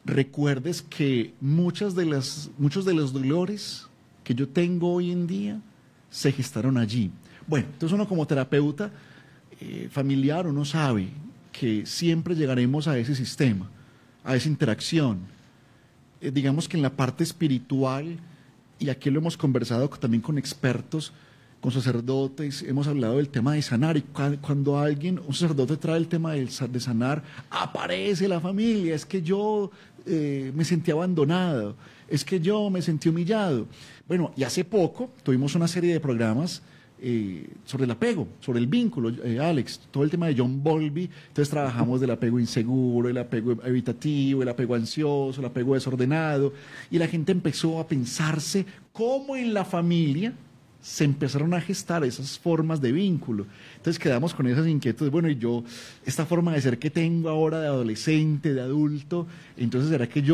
recuerdes que muchos de los dolores que yo tengo hoy en día se gestaron allí. Bueno, entonces uno como terapeuta familiar, uno sabe que siempre llegaremos a ese sistema, a esa interacción. Digamos que en la parte espiritual, y aquí lo hemos conversado también con expertos, con sacerdotes, hemos hablado del tema de sanar, y cuando un sacerdote trae el tema de sanar, aparece la familia, es que yo me sentí abandonado, es que yo me sentí humillado. Bueno, y hace poco tuvimos una serie de programas sobre el apego, sobre el vínculo, Alex, todo el tema de John Bowlby. Entonces trabajamos del apego inseguro, el apego evitativo, el apego ansioso, el apego desordenado, y la gente empezó a pensarse cómo en la familia se empezaron a gestar esas formas de vínculo. Entonces quedamos con esas inquietudes. Bueno, y yo, esta forma de ser que tengo ahora de adolescente, de adulto, entonces ¿será que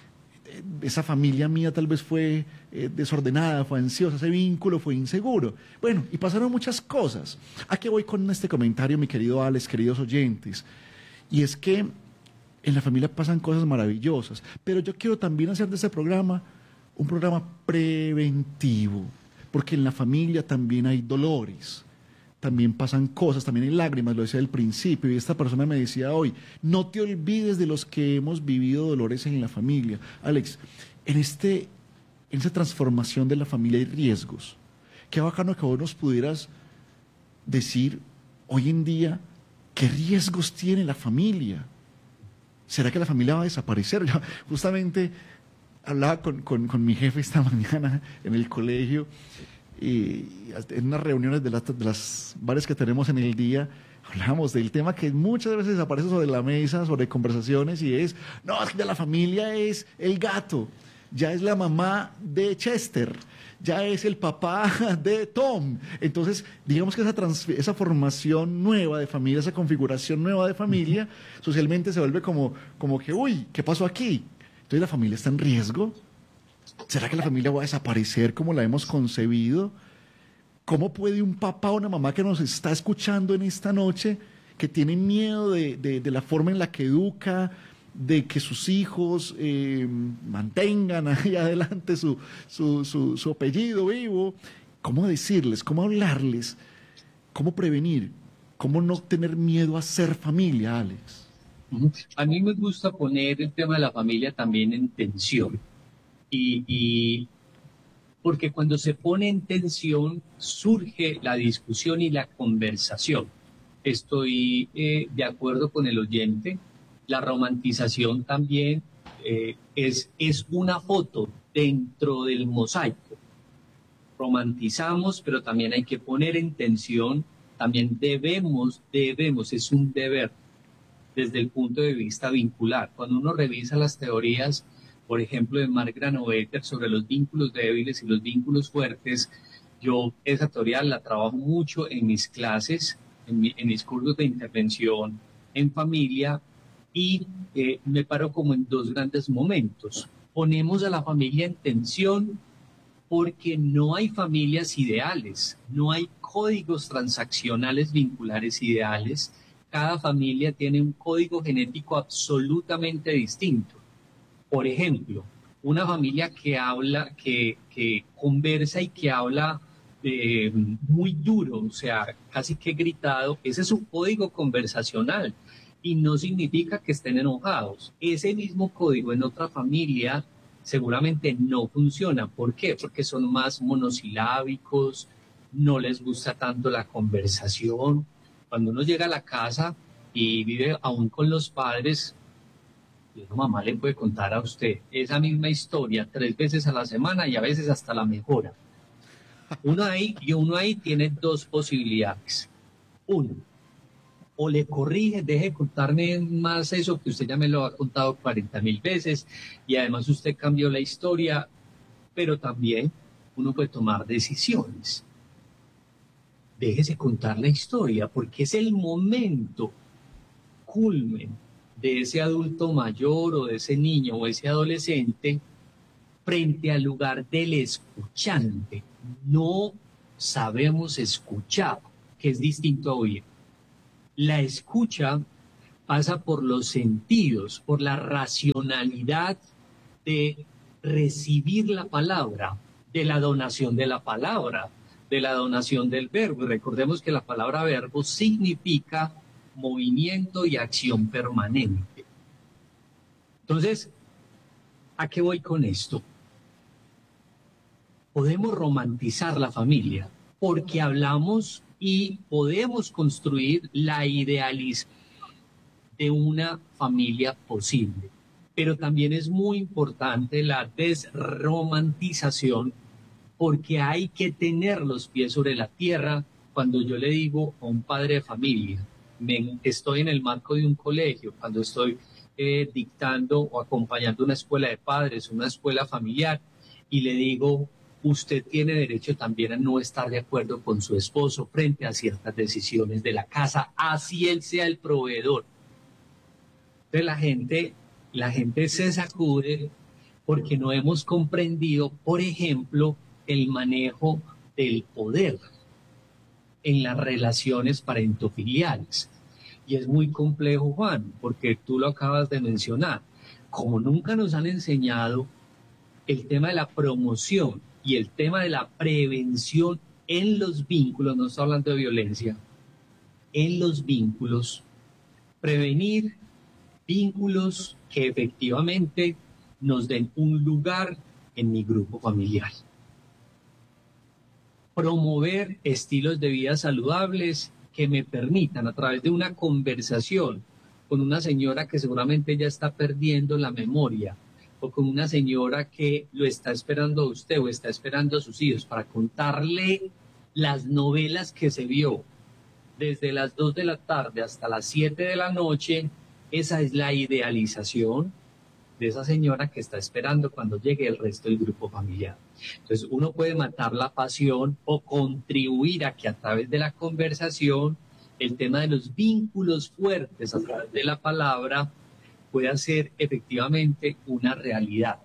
esa familia mía tal vez fue desordenada, fue ansiosa, ese vínculo fue inseguro? Bueno, y pasaron muchas cosas. ¿A qué voy con este comentario, mi querido Alex, queridos oyentes? Y es que en la familia pasan cosas maravillosas, pero yo quiero también hacer de este programa un programa preventivo, porque en la familia también hay dolores, también pasan cosas, también hay lágrimas, lo decía al principio, y esta persona me decía hoy, no te olvides de los que hemos vivido dolores en la familia. Alex, en esa transformación de la familia hay riesgos. Qué bacano que vos nos pudieras decir hoy en día qué riesgos tiene la familia. ¿Será que la familia va a desaparecer? Yo justamente hablaba con mi jefe esta mañana en el colegio, y en unas reuniones de las varias que tenemos en el día, hablamos del tema que muchas veces aparece sobre la mesa, sobre conversaciones, y es que ya la familia es el gato, ya es la mamá de Chester, ya es el papá de Tom. Entonces, digamos que esa formación nueva de familia, esa configuración nueva de familia, socialmente se vuelve como que, uy, ¿qué pasó aquí? Entonces, ¿la familia está en riesgo? ¿Será que la familia va a desaparecer como la hemos concebido? ¿Cómo puede un papá o una mamá que nos está escuchando en esta noche, que tiene miedo de la forma en la que educa, de que sus hijos mantengan ahí adelante su apellido vivo, cómo decirles, cómo hablarles, cómo prevenir, cómo no tener miedo a ser familia, Alex? A mí me gusta poner el tema de la familia también en tensión. Y porque cuando se pone en tensión surge la discusión y la conversación. Estoy de acuerdo con el oyente. La romantización también es una foto dentro del mosaico. Romantizamos, pero también hay que poner en tensión. También debemos, es un deber desde el punto de vista vincular. Cuando uno revisa las teorías, por ejemplo, de Mark Granovetter sobre los vínculos débiles y los vínculos fuertes, yo esa teoría la trabajo mucho en mis clases, en mis cursos de intervención en familia, y me paro como en dos grandes momentos. Ponemos a la familia en tensión porque no hay familias ideales, no hay códigos transaccionales vinculares ideales. Cada familia tiene un código genético absolutamente distinto. Por ejemplo, una familia que habla, que conversa y que habla muy duro, o sea, casi que gritado, ese es un código conversacional y no significa que estén enojados. Ese mismo código en otra familia seguramente no funciona. ¿Por qué? Porque son más monosilábicos, no les gusta tanto la conversación. Cuando uno llega a la casa y vive aún con los padres, la mamá le puede contar a usted esa misma historia 3 veces a la semana y a veces hasta la mejora. Uno ahí tiene dos posibilidades. Uno, o le corrige, deje de contarme más eso que usted ya me lo ha contado 40.000 veces y además usted cambió la historia, pero también uno puede tomar decisiones. Déjese contar la historia porque es el momento culmen de ese adulto mayor o de ese niño o ese adolescente frente al lugar del escuchante. No sabemos escuchar, que es distinto a oír. La escucha pasa por los sentidos, por la racionalidad de recibir la palabra, de la donación de la palabra, de la donación del verbo. Y recordemos que la palabra verbo significa movimiento y acción permanente. Entonces, ¿a qué voy con esto? Podemos romantizar la familia porque hablamos y podemos construir la idealización de una familia posible. Pero también es muy importante la desromantización porque hay que tener los pies sobre la tierra. Cuando yo le digo a un padre de familia, estoy en el marco de un colegio, cuando estoy dictando o acompañando una escuela de padres, una escuela familiar, y le digo, usted tiene derecho también a no estar de acuerdo con su esposo frente a ciertas decisiones de la casa, así él sea el proveedor. Entonces la gente se sacude porque no hemos comprendido, por ejemplo, el manejo del poder en las relaciones parentofiliales. Y es muy complejo, Juan, porque tú lo acabas de mencionar. Como nunca nos han enseñado el tema de la promoción y el tema de la prevención en los vínculos, no estoy hablando de violencia, en los vínculos, prevenir vínculos que efectivamente nos den un lugar en mi grupo familiar. Promover estilos de vida saludables que me permitan, a través de una conversación con una señora que seguramente ya está perdiendo la memoria, o con una señora que lo está esperando a usted o está esperando a sus hijos para contarle las novelas que se vio desde las 2 de la tarde hasta las 7 de la noche. Esa es la idealización de esa señora que está esperando cuando llegue el resto del grupo familiar. Entonces uno puede matar la pasión o contribuir a que a través de la conversación el tema de los vínculos fuertes a través de la palabra pueda ser efectivamente una realidad.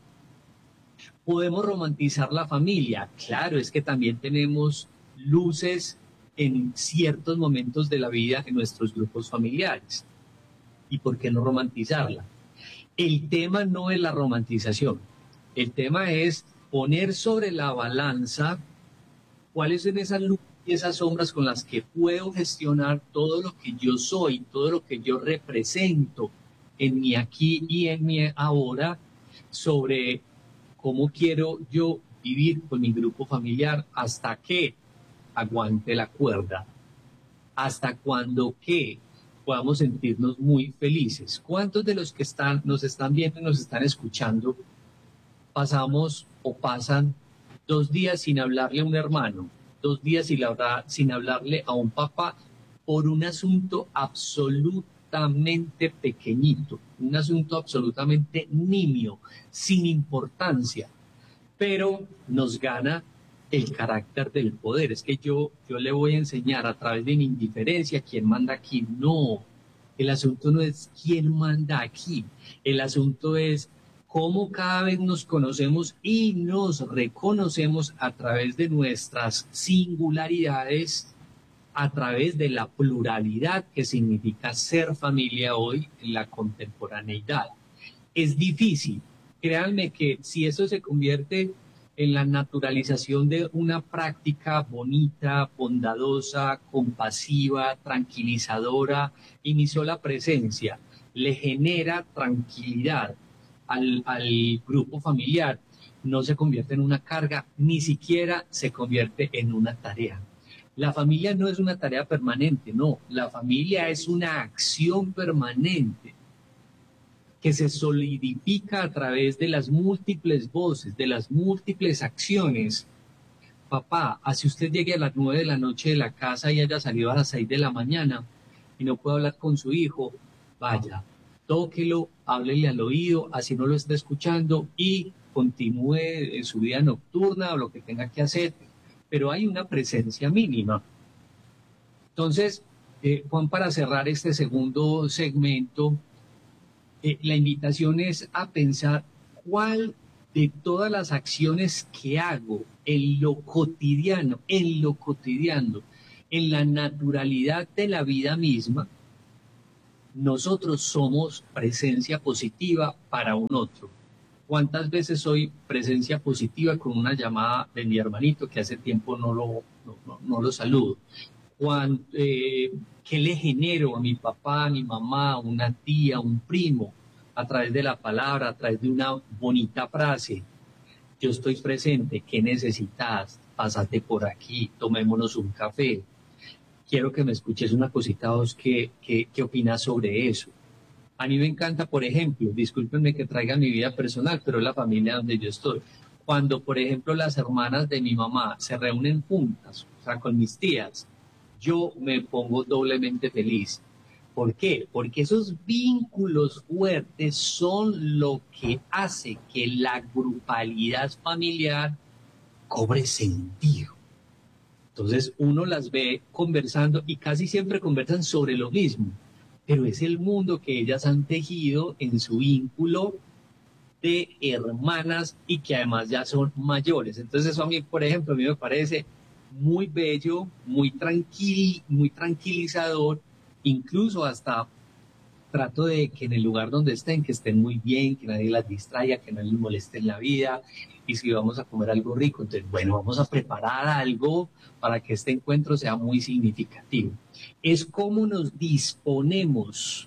Podemos romantizar la familia. Claro, es que también tenemos luces en ciertos momentos de la vida en nuestros grupos familiares. ¿Y por qué no romantizarla? El tema no es la romantización. El tema es poner sobre la balanza cuáles son esas luces y esas sombras con las que puedo gestionar todo lo que yo soy, todo lo que yo represento en mi aquí y en mi ahora, sobre cómo quiero yo vivir con mi grupo familiar hasta que aguante la cuerda, hasta cuando que podamos sentirnos muy felices. ¿Cuántos de los que nos están viendo y nos están escuchando pasamos o pasan 2 días sin hablarle a un hermano, 2 días sin hablarle a un papá por un asunto absolutamente pequeñito, un asunto absolutamente nimio, sin importancia, pero nos gana el carácter del poder? Es que yo le voy a enseñar a través de mi indiferencia quién manda aquí. No, el asunto no es quién manda aquí, el asunto es cómo cada vez nos conocemos y nos reconocemos a través de nuestras singularidades, a través de la pluralidad que significa ser familia hoy en la contemporaneidad. Es difícil, créanme que si eso se convierte en la naturalización de una práctica bonita, bondadosa, compasiva, tranquilizadora, y mi sola presencia le genera tranquilidad al grupo familiar, no se convierte en una carga, ni siquiera se convierte en una tarea. La familia no es una tarea permanente, no, la familia es una acción permanente que se solidifica a través de las múltiples voces, de las múltiples acciones. Papá, así usted llegue a las 9 de la noche de la casa y haya salido a las 6 de la mañana y no puede hablar con su hijo, vaya, tóquelo, háblele al oído, así no lo está escuchando y continúe en su vida nocturna o lo que tenga que hacer, pero hay una presencia mínima. Entonces, Juan, para cerrar este segundo segmento, la invitación es a pensar cuál de todas las acciones que hago en lo cotidiano, en la naturalidad de la vida misma, nosotros somos presencia positiva para un otro. ¿Cuántas veces soy presencia positiva con una llamada de mi hermanito que hace tiempo no lo saludo? ¿Qué le genero a mi papá, a mi mamá, a una tía, a un primo, a través de la palabra, a través de una bonita frase? Yo estoy presente, ¿qué necesitas? Pásate por aquí, tomémonos un café. Quiero que me escuches una cosita, vos, ¿qué opinas sobre eso? A mí me encanta, por ejemplo, discúlpenme que traiga mi vida personal, pero es la familia donde yo estoy. Cuando, por ejemplo, las hermanas de mi mamá se reúnen juntas, o sea, con mis tías, yo me pongo doblemente feliz. ¿Por qué? Porque esos vínculos fuertes son lo que hace que la grupalidad familiar cobre sentido. Entonces uno las ve conversando y casi siempre conversan sobre lo mismo, pero es el mundo que ellas han tejido en su vínculo de hermanas y que además ya son mayores. Entonces eso a mí, por ejemplo, a mí me parece muy bello, muy tranquilizador, incluso hasta trato de que en el lugar donde estén, que estén muy bien, que nadie las distraiga, que no les moleste en la vida. Y si vamos a comer algo rico, entonces, bueno, vamos a preparar algo para que este encuentro sea muy significativo. Es cómo nos disponemos,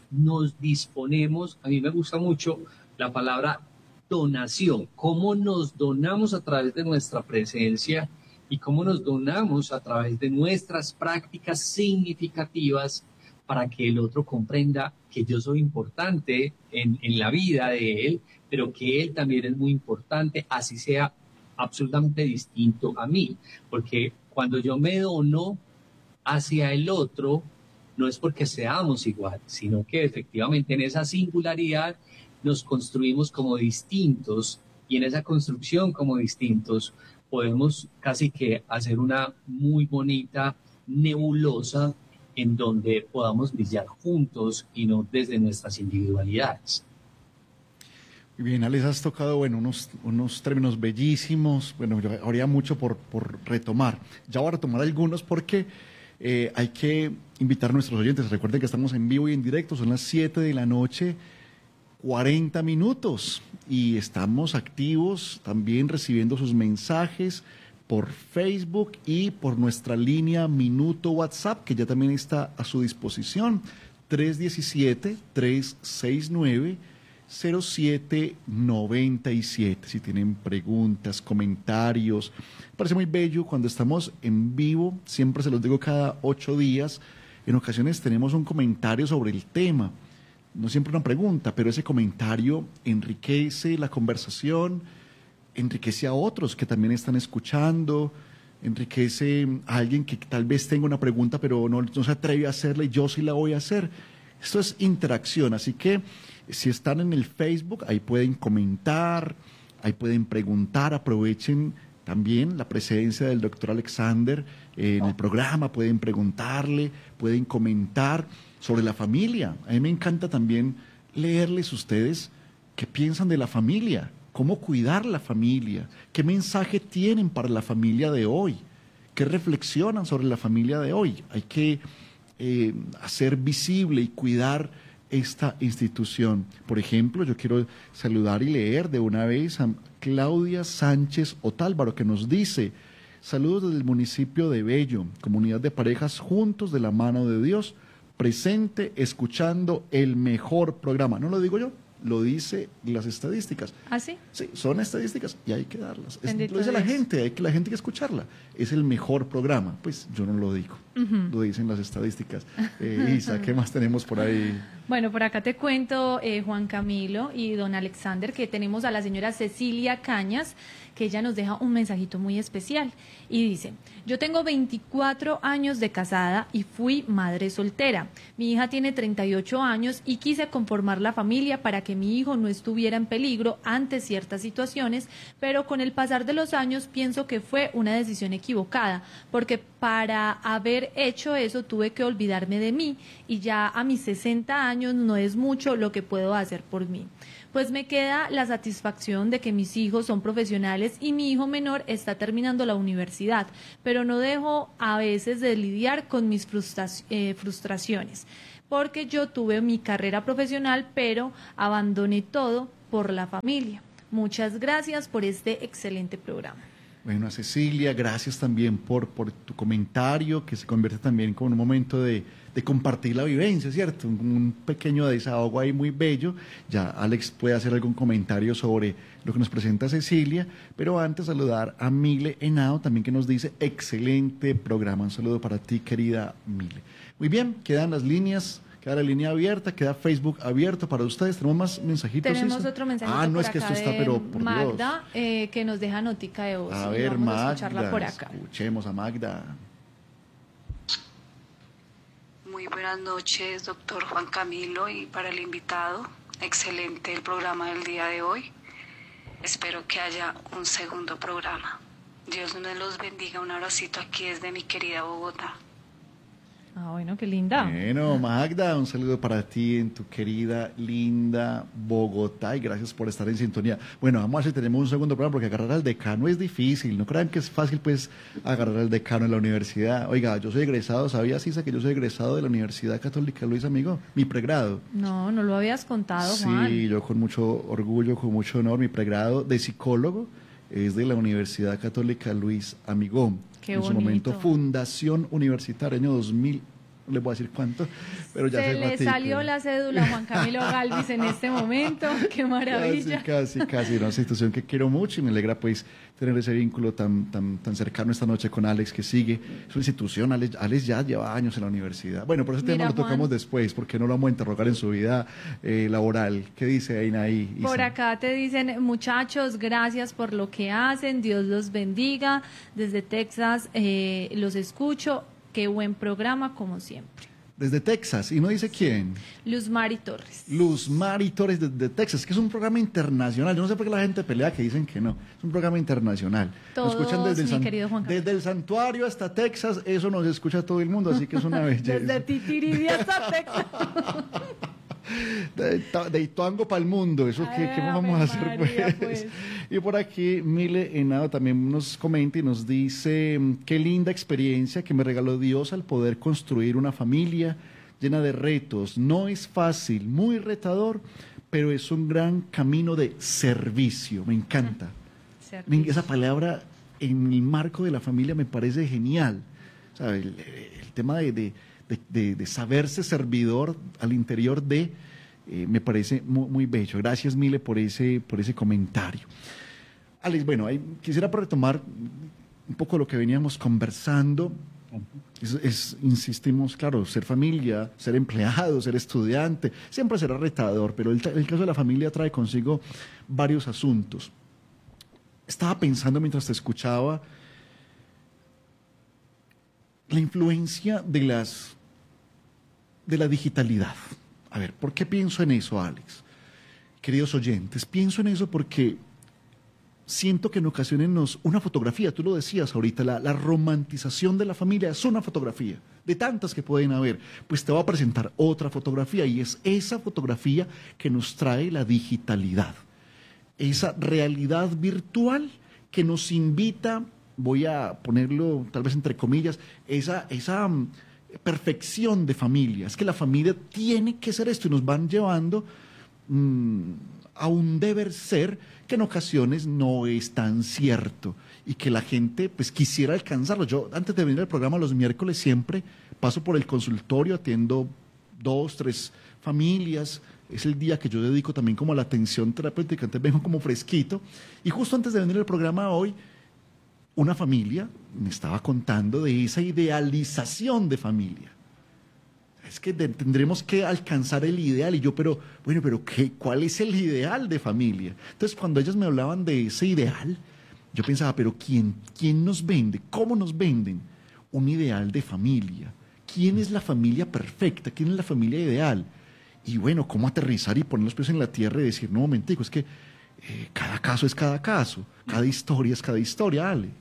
a mí me gusta mucho la palabra donación, cómo nos donamos a través de nuestra presencia y cómo nos donamos a través de nuestras prácticas significativas para que el otro comprenda que yo soy importante en la vida de él, pero que él también es muy importante, así sea absolutamente distinto a mí. Porque cuando yo me dono hacia el otro, no es porque seamos igual, sino que efectivamente en esa singularidad nos construimos como distintos y en esa construcción como distintos podemos casi que hacer una muy bonita nebulosa en donde podamos brillar juntos y no desde nuestras individualidades. Muy bien, Alex, has tocado unos términos bellísimos. Bueno, yo habría mucho por retomar. Ya voy a retomar algunos porque hay que invitar a nuestros oyentes. Recuerden que estamos en vivo y en directo, son las 7 de la noche, 40 minutos. Y estamos activos también recibiendo sus mensajes por Facebook y por nuestra línea Minuto WhatsApp, que ya también está a su disposición, 317-369-0797. Si tienen preguntas, comentarios. Me parece muy bello cuando estamos en vivo, siempre se los digo cada 8 días, en ocasiones tenemos un comentario sobre el tema, no siempre una pregunta, pero ese comentario enriquece la conversación, enriquece a otros que también están escuchando, enriquece a alguien que tal vez tenga una pregunta pero no se atreve a hacerla y yo sí la voy a hacer. Esto es interacción, así que si están en el Facebook, ahí pueden comentar, ahí pueden preguntar, aprovechen también la presencia del doctor Alexander en el programa, pueden preguntarle, pueden comentar sobre la familia. A mí me encanta también leerles ustedes qué piensan de la familia, cómo cuidar la familia, qué mensaje tienen para la familia de hoy, qué reflexionan sobre la familia de hoy. Hay que hacer visible y cuidar esta institución. Por ejemplo, yo quiero saludar y leer de una vez a Claudia Sánchez Otálvaro, que nos dice: saludos desde el municipio de Bello, comunidad de parejas juntos de la mano de Dios, presente, escuchando el mejor programa. No lo digo yo, lo dice las estadísticas. ¿Ah, sí? Sí, son estadísticas y hay que darlas. Lo dice Dios. la gente, la gente hay que escucharla. Es el mejor programa. Pues yo no lo digo, lo dicen las estadísticas. Isa, ¿qué más tenemos por ahí? Bueno, por acá te cuento, Juan Camilo y don Alexander, que tenemos a la señora Cecilia Cañas, que ella nos deja un mensajito muy especial y dice: yo tengo 24 años de casada y fui madre soltera. Mi hija tiene 38 años y quise conformar la familia para que mi hijo no estuviera en peligro ante ciertas situaciones, pero con el pasar de los años pienso que fue una decisión equivocada, porque para haber hecho eso tuve que olvidarme de mí y ya a mis 60 años no es mucho lo que puedo hacer por mí. Pues me queda la satisfacción de que mis hijos son profesionales y mi hijo menor está terminando la universidad, pero no dejo a veces de lidiar con mis frustraciones. porque yo tuve mi carrera profesional, pero abandoné todo por la familia. Muchas gracias por este excelente programa. Bueno, a Cecilia, gracias también por tu comentario, que se convierte también como en un momento de compartir la vivencia, ¿cierto? Un pequeño desahogo ahí muy bello. Ya Alex puede hacer algún comentario sobre lo que nos presenta Cecilia, pero antes saludar a Mile Henao, también que nos dice, excelente programa. Un saludo para ti, querida Mile. Muy bien, quedan las líneas. Queda la línea abierta, queda Facebook abierto para ustedes. ¿Tenemos más mensajitos? Tenemos otro mensajito no por es que acá esto está, pero por Magda, Dios. Que nos deja notica de voz. A y ver, vamos Magda, a escucharla por acá. escuchemos a Magda. Muy buenas noches, doctor Juan Camilo, y para el invitado. Excelente el programa del día de hoy. Espero que haya un segundo programa. Dios nos los bendiga. Un abracito aquí desde mi querida Bogotá. Ah, bueno, qué linda. Bueno, Magda, un saludo para ti en tu querida, linda Bogotá y gracias por estar en sintonía. Bueno, vamos a ver si tenemos un segundo programa porque agarrar al decano es difícil. No crean que es fácil, pues, agarrar al decano en la universidad. Oiga, yo soy egresado, ¿sabías, Isa, que yo soy egresado de la Universidad Católica Luis Amigo? Mi pregrado. No lo habías contado, Juan. Sí, yo con mucho orgullo, con mucho honor, mi pregrado de psicólogo es de la Universidad Católica Luis Amigó. Qué en su bonito. momento, Fundación Universitaria, año 2000, no les voy a decir cuánto, pero ya Se le salió la cédula a Juan Camilo Galvis en este momento. Qué maravilla. Casi, una institución que quiero mucho y me alegra pues tener ese vínculo tan cercano esta noche con Alex que sigue. Es una institución, Alex ya lleva años en la universidad. Bueno, pero ese tema lo tocamos después porque no lo vamos a interrogar en su vida laboral. ¿Qué dice ahí? Isa? Por acá te dicen, muchachos, gracias por lo que hacen, Dios los bendiga. Desde Texas los escucho. Qué buen programa, como siempre. Desde Texas, ¿y no dice quién? Luz Mari Torres. Luz Mari Torres desde Texas, que es un programa internacional. Yo no sé por qué la gente pelea que dicen que no. Es un programa internacional. Todos, nos escuchan mi querido Juan Camilo. desde el santuario hasta Texas, eso nos escucha todo el mundo, así que es una belleza. Desde Titiribí hasta Texas. De Ituango para el mundo, eso ¿qué vamos a hacer María, pues? Y por aquí Mile Henao también nos comenta y nos dice, qué linda experiencia que me regaló Dios al poder construir una familia llena de retos. No es fácil, muy retador, pero es un gran camino de servicio, me encanta. Esa palabra en el marco de la familia me parece genial. O sea, el tema de saberse servidor al interior de, me parece muy, muy bello. Gracias, Mile, por ese comentario. Alex, bueno, quisiera retomar un poco lo que veníamos conversando. Insistimos, claro, ser familia, ser empleado, ser estudiante, siempre será retador, pero el caso de la familia trae consigo varios asuntos. Estaba pensando mientras te escuchaba la influencia de la digitalidad. A ver, ¿por qué pienso en eso, Alex? Queridos oyentes, pienso en eso porque siento que en ocasiones una fotografía, tú lo decías ahorita, la romantización de la familia es una fotografía, de tantas que pueden haber, pues te va a presentar otra fotografía y es esa fotografía que nos trae la digitalidad, esa realidad virtual que nos invita, voy a ponerlo tal vez entre comillas, esa perfección de familia, es que la familia tiene que ser esto y nos van llevando a un deber ser que en ocasiones no es tan cierto y que la gente pues quisiera alcanzarlo. Yo antes de venir al programa los miércoles siempre paso por el consultorio, atiendo 2, 3 familias, es el día que yo dedico también como a la atención terapéutica, entonces vengo como fresquito y justo antes de venir al programa hoy una familia me estaba contando de esa idealización de familia. Es que tendremos que alcanzar el ideal. Y yo, pero ¿cuál es el ideal de familia? Entonces, cuando ellas me hablaban de ese ideal, yo pensaba, pero ¿quién nos vende? ¿Cómo nos venden un ideal de familia? ¿Quién es la familia perfecta? ¿Quién es la familia ideal? Y bueno, ¿cómo aterrizar y poner los pies en la tierra y decir, no, momentico, es que cada caso es cada caso, cada historia es cada historia, Alex?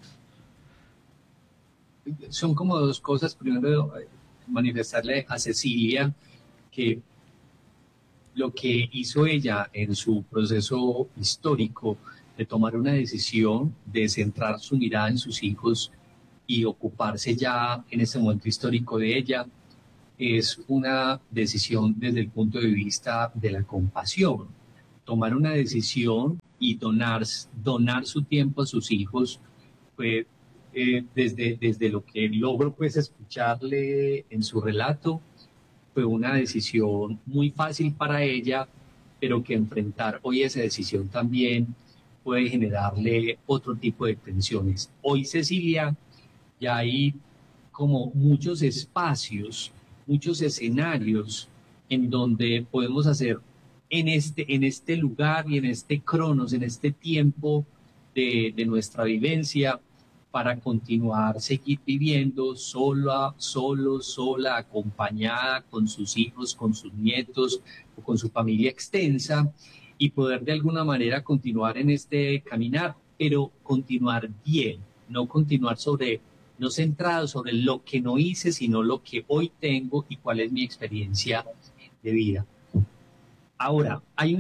Son como dos cosas. Primero, manifestarle a Cecilia que lo que hizo ella en su proceso histórico de tomar una decisión de centrar su mirada en sus hijos y ocuparse ya en este momento histórico de ella, es una decisión desde el punto de vista de la compasión. Tomar una decisión y donar su tiempo a sus hijos, pues, desde lo que logro pues escucharle en su relato, fue una decisión muy fácil para ella, pero que enfrentar hoy esa decisión también puede generarle otro tipo de tensiones. Hoy, Cecilia, ya hay como muchos espacios, muchos escenarios en donde podemos hacer en este lugar y en este cronos, en este tiempo de nuestra vivencia, para continuar, seguir viviendo sola, solo, sola, acompañada con sus hijos, con sus nietos o con su familia extensa, y poder de alguna manera continuar en este caminar, pero continuar bien, no continuar no centrado sobre lo que no hice, sino lo que hoy tengo y cuál es mi experiencia de vida. Ahora, hay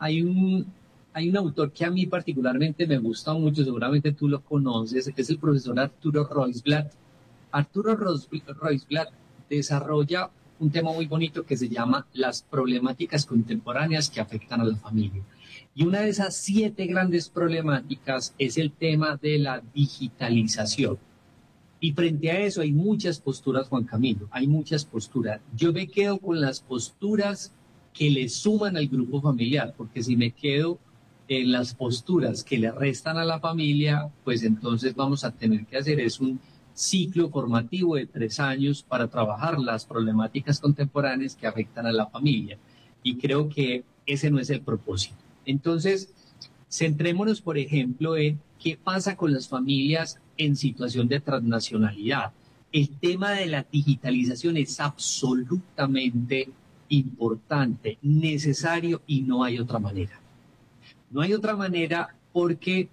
un autor que a mí particularmente me gusta mucho, seguramente tú lo conoces, es el profesor Arturo Roisblatt. Arturo Roisblatt desarrolla un tema muy bonito que se llama las problemáticas contemporáneas que afectan a la familia. Y una de esas 7 grandes problemáticas es el tema de la digitalización. Y frente a eso hay muchas posturas, Juan Camilo, hay muchas posturas. Yo me quedo con las posturas que le suman al grupo familiar, porque si me quedo en las posturas que le restan a la familia, pues entonces vamos a tener que hacer es un ciclo formativo de 3 años para trabajar las problemáticas contemporáneas que afectan a la familia. Y creo que ese no es el propósito. Entonces, centrémonos, por ejemplo, en qué pasa con las familias en situación de transnacionalidad. El tema de la digitalización es absolutamente importante, necesario, y no hay otra manera. No hay otra manera porque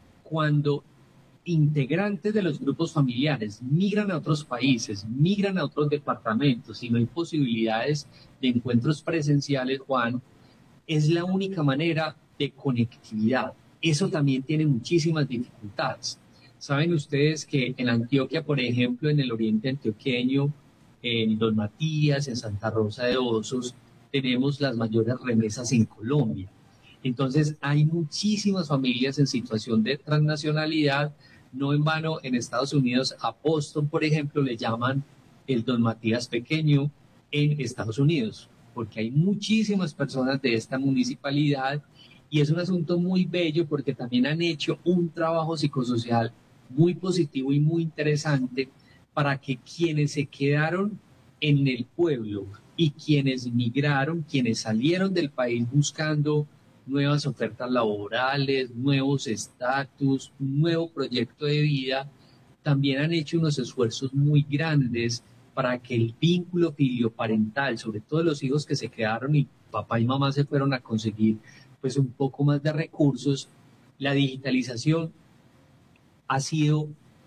cuando integrantes de los grupos familiares migran a otros países, migran a otros departamentos y no hay posibilidades de encuentros presenciales, Juan, es la única manera de conectividad. Eso también tiene muchísimas dificultades. Saben ustedes que en Antioquia, por ejemplo, en el oriente antioqueño, en Don Matías, en Santa Rosa de Osos, tenemos las mayores remesas en Colombia. Entonces, hay muchísimas familias en situación de transnacionalidad. No en vano, en Estados Unidos, a Boston, por ejemplo, le llaman el Don Matías pequeño en Estados Unidos, porque hay muchísimas personas de esta municipalidad y es un asunto muy bello porque también han hecho un trabajo psicosocial muy positivo y muy interesante para que quienes se quedaron en el pueblo y quienes migraron, quienes salieron del país buscando nuevas ofertas laborales, nuevos estatus, un nuevo proyecto de vida, también han hecho unos esfuerzos muy grandes para que el vínculo filioparental, sobre todo los hijos que se quedaron y papá y mamá se fueron a conseguir pues un poco más de recursos, la digitalización ha sido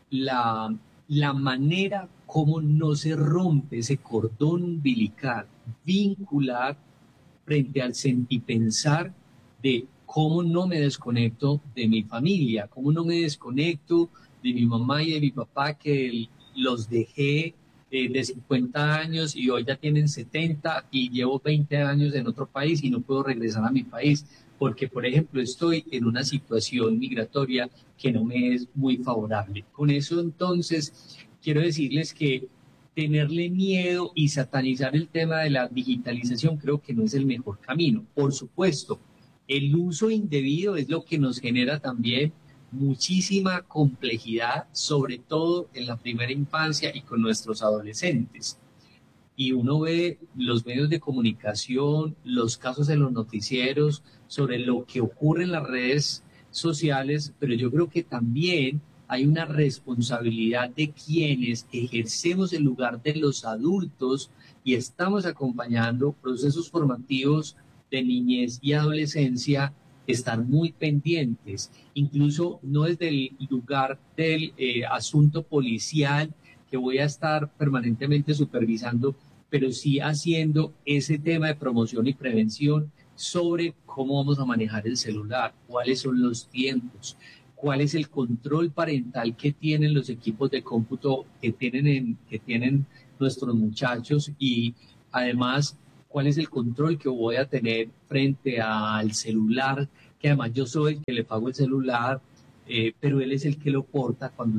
la manera como no se rompe ese cordón umbilical vincular frente al sentipensar de cómo no me desconecto de mi familia, cómo no me desconecto de mi mamá y de mi papá que los dejé de 50 años y hoy ya tienen 70 y llevo 20 años en otro país y no puedo regresar a mi país porque, por ejemplo, estoy en una situación migratoria que no me es muy favorable. Con eso, entonces, quiero decirles que tenerle miedo y satanizar el tema de la digitalización creo que no es el mejor camino. Por supuesto, el uso indebido es lo que nos genera también muchísima complejidad, sobre todo en la primera infancia y con nuestros adolescentes. Y uno ve los medios de comunicación, los casos en los noticieros sobre lo que ocurre en las redes sociales, pero yo creo que también hay una responsabilidad de quienes ejercemos el lugar de los adultos y estamos acompañando procesos formativos de niñez y adolescencia, estar muy pendientes, incluso no desde el lugar del asunto policial que voy a estar permanentemente supervisando, pero sí haciendo ese tema de promoción y prevención sobre cómo vamos a manejar el celular, cuáles son los tiempos, cuál es el control parental que tienen los equipos de cómputo que tienen nuestros muchachos, y además cuál es el control que voy a tener frente al celular, que además yo soy el que le pago el celular, pero él es el que lo porta cuando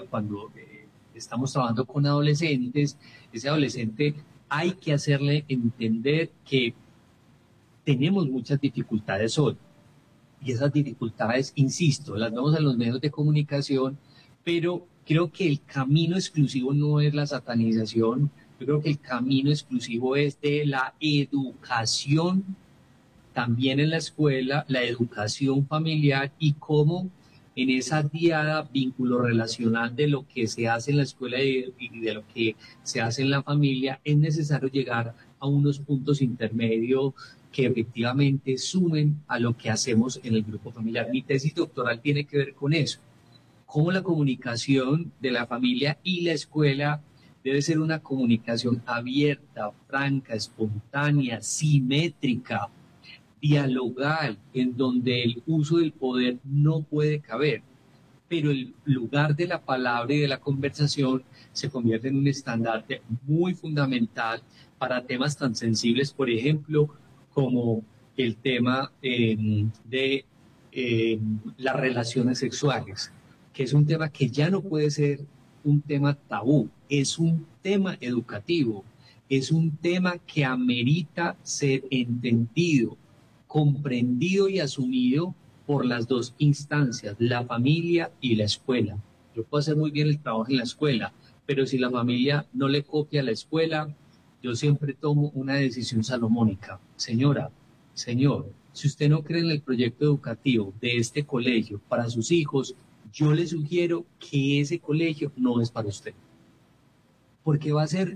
estamos trabajando con adolescentes. Ese adolescente hay que hacerle entender que tenemos muchas dificultades hoy. Y esas dificultades, insisto, las vemos en los medios de comunicación, pero creo que el camino exclusivo no es la satanización. Yo creo que el camino exclusivo es de la educación, también en la escuela, la educación familiar, y cómo en esa diada vínculo relacional de lo que se hace en la escuela y de lo que se hace en la familia, es necesario llegar a unos puntos intermedios que efectivamente sumen a lo que hacemos en el grupo familiar. Mi tesis doctoral tiene que ver con eso, cómo la comunicación de la familia y la escuela debe ser una comunicación abierta, franca, espontánea, simétrica, dialogal, en donde el uso del poder no puede caber, pero el lugar de la palabra y de la conversación se convierte en un estandarte muy fundamental para temas tan sensibles, por ejemplo, como el tema de las relaciones sexuales, que es un tema que ya no puede ser un tema tabú, es un tema educativo, es un tema que amerita ser entendido, comprendido y asumido por las dos instancias, la familia y la escuela. Yo puedo hacer muy bien el trabajo en la escuela, pero si la familia no le copia a la escuela, yo siempre tomo una decisión salomónica. Señora, señor, si usted no cree en el proyecto educativo de este colegio para sus hijos, yo le sugiero que ese colegio no es para usted. Porque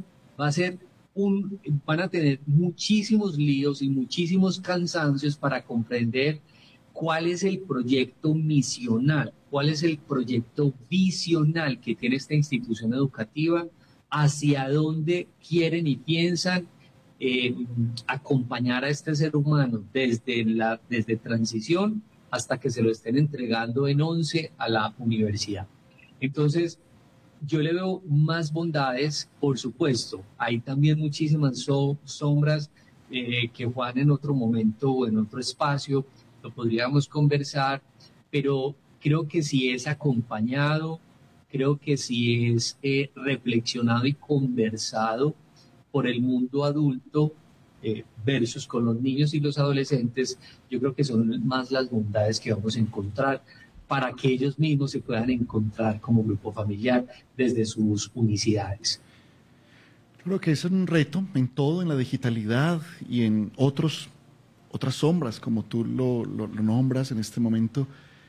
van a tener muchísimos líos y muchísimos cansancios para comprender cuál es el proyecto misional, cuál es el proyecto visional que tiene esta institución educativa, hacia dónde quieren y piensan acompañar a este ser humano desde transición hasta que se lo estén entregando en 11 a la universidad. Entonces, yo le veo más bondades, por supuesto. Hay también muchísimas sombras que Juan en otro momento o en otro espacio lo podríamos conversar, pero creo que si es acompañado, creo que si es reflexionado y conversado por el mundo adulto versus con los niños y los adolescentes, yo creo que son más las bondades que vamos a encontrar para que ellos mismos se puedan encontrar como grupo familiar desde sus unicidades. Creo que es un reto en todo, en la digitalidad y en otras sombras, como tú lo nombras en este momento.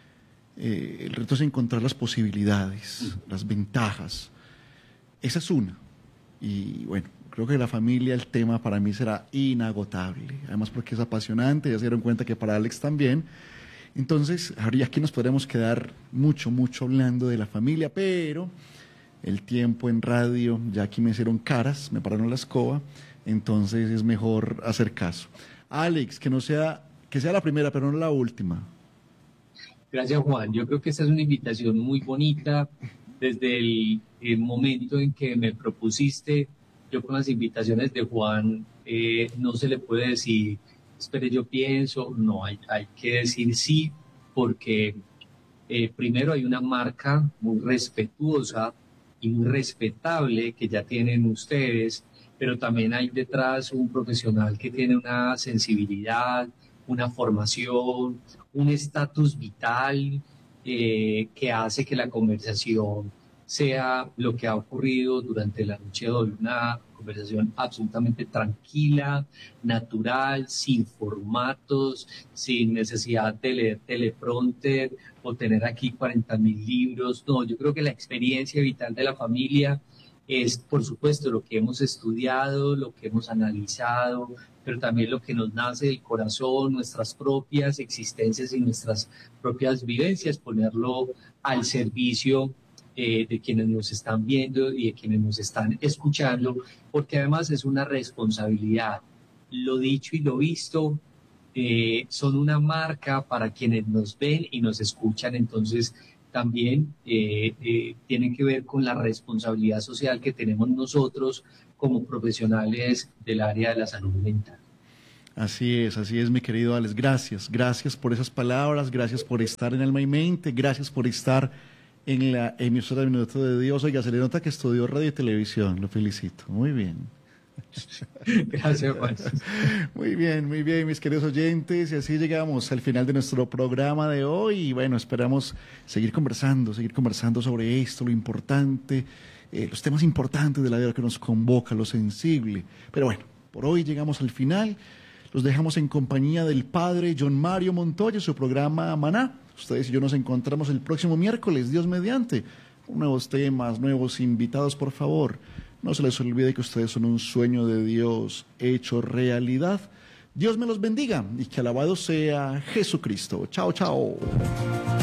El reto es encontrar las posibilidades, las ventajas. Esa es una. Y bueno, creo que la familia, el tema para mí será inagotable. Además porque es apasionante, ya se dieron cuenta que para Alex también. Entonces, ahora aquí nos podremos quedar mucho hablando de la familia, pero el tiempo en radio, ya aquí me hicieron caras, me pararon la escoba, entonces es mejor hacer caso. Alex, que sea la primera, pero no la última. Gracias, Juan. Yo creo que esta es una invitación muy bonita. Desde el momento en que me propusiste, yo con las invitaciones de Juan, no se le puede decir, espere, yo pienso, no, hay que decir sí, porque primero hay una marca muy respetuosa y muy respetable que ya tienen ustedes, pero también hay detrás un profesional que tiene una sensibilidad, una formación, un estatus vital que hace que la conversación sea lo que ha ocurrido durante la noche de hoy, una conversación absolutamente tranquila, natural, sin formatos, sin necesidad de leer teleprompter o tener aquí 40.000 libros. No, yo creo que la experiencia vital de la familia es, por supuesto, lo que hemos estudiado, lo que hemos analizado, pero también lo que nos nace del corazón, nuestras propias existencias y nuestras propias vivencias, ponerlo al servicio de quienes nos están viendo y de quienes nos están escuchando, porque además es una responsabilidad. Lo dicho y lo visto, son una marca para quienes nos ven y nos escuchan. Entonces, también tienen que ver con la responsabilidad social que tenemos nosotros como profesionales del área de la salud mental. Así es, mi querido Alex. Gracias por esas palabras, gracias por estar en Alma y Mente, gracias por estar en la emisora del Minuto de Dios. Oiga, se le nota que estudió radio y televisión, lo felicito. Muy bien. Gracias, Juan. Muy bien, mis queridos oyentes. Y así llegamos al final de nuestro programa de hoy. Y bueno, esperamos seguir conversando sobre esto, lo importante, los temas importantes de la vida que nos convoca, lo sensible. Pero bueno, por hoy llegamos al final. Los dejamos en compañía del Padre John Mario Montoya, su programa Maná. Ustedes y yo nos encontramos el próximo miércoles, Dios mediante, con nuevos temas, nuevos invitados, por favor. No se les olvide que ustedes son un sueño de Dios hecho realidad. Dios me los bendiga y que alabado sea Jesucristo. Chao, chao.